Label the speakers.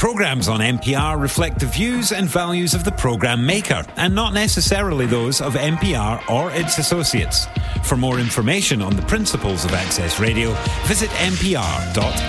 Speaker 1: Programmes on NPR reflect the views and values of the programme maker and not necessarily those of NPR or its associates. For more information on the principles of Access Radio, visit npr.fm.